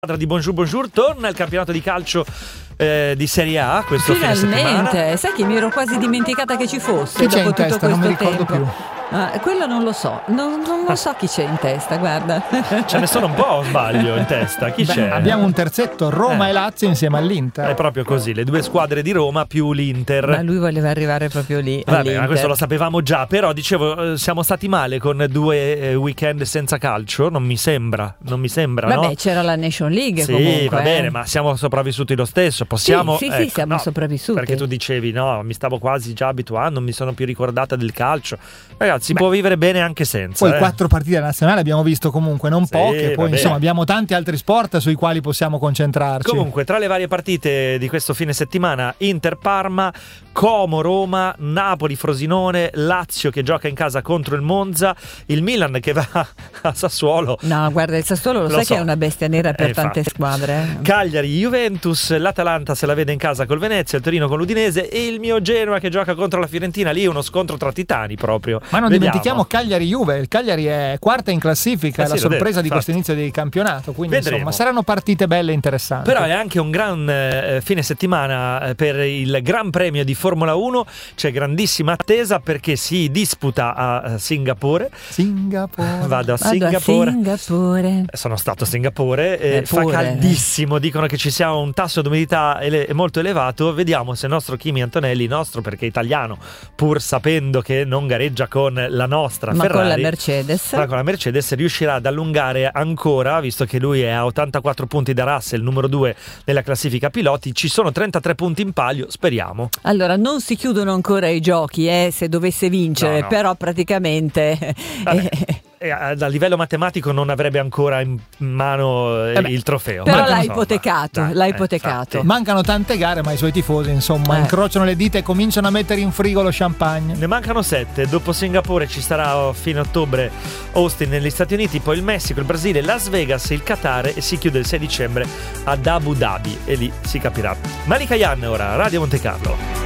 Di Bonjour Bonjour torna il campionato di calcio di Serie A questo fine settimana. Finalmente, sai che mi ero quasi dimenticata che ci fosse. Chi c'è dopo in testa? tutto Non mi questo ricordo tempo. più. Quello non lo so, non lo so chi c'è in testa, guarda. Ce ne sono un po', o sbaglio, in testa. Chi c'è? Abbiamo un terzetto, Roma e Lazio insieme all'Inter. È proprio così, le due squadre di Roma più l'Inter. Ma lui voleva arrivare proprio lì. Vabbè, ma questo lo sapevamo già, però dicevo, siamo stati male con 2 weekend senza calcio, non mi sembra, Vabbè, no? c'era la Nation League Sì, comunque. va bene, ma siamo sopravvissuti lo stesso, possiamo... Sì, ecco, siamo sopravvissuti. Perché tu dicevi, no, mi stavo quasi già abituando, non mi sono più ricordata del calcio. Ragazzi, può vivere bene anche senza. Poi 4 partite nazionali abbiamo visto comunque, non poche, poi insomma abbiamo tanti altri sport sui quali possiamo concentrarci. Comunque, tra le varie partite di questo fine settimana, Inter-Parma, Como-Roma, Napoli-Frosinone, Lazio che gioca in casa contro il Monza, il Milan che va a Sassuolo. No, guarda, il Sassuolo lo sai che è una bestia nera per tante squadre. Cagliari-Juventus, l'Atalanta se la vede in casa col Venezia, il Torino con l'Udinese e il mio Genoa che gioca contro la Fiorentina. Lì è uno scontro tra titani proprio. Ma non dimentichiamo Cagliari-Juve, il Cagliari è quarta in classifica, è la sorpresa di questo inizio di campionato, quindi insomma saranno partite belle e interessanti. Però è anche un gran fine settimana per il Gran Premio di Formula 1, c'è grandissima attesa perché si disputa a Singapore. Vado a Singapore. Sono stato a Singapore, fa caldissimo, dicono che ci sia un tasso di umidità molto elevato. Vediamo se il nostro Kimi Antonelli, perché è italiano, pur sapendo che non gareggia con la nostra Ferrari, con la Mercedes riuscirà ad allungare ancora, visto che lui è a 84 punti da Russell, numero 2 nella classifica piloti. Ci sono 33 punti in palio, speriamo. Allora, non si chiudono ancora i giochi, se dovesse vincere, però praticamente... a livello matematico non avrebbe ancora in mano il trofeo. Però l'ha ipotecato. Mancano tante gare, ma i suoi tifosi insomma incrociano le dita e cominciano a mettere in frigo lo champagne. Ne mancano 7. Dopo Singapore ci sarà fine ottobre Austin negli Stati Uniti, poi il Messico, il Brasile, Las Vegas, il Qatar e si chiude il 6 dicembre ad Abu Dhabi e lì si capirà. Malika Yan ora, Radio Monte Carlo.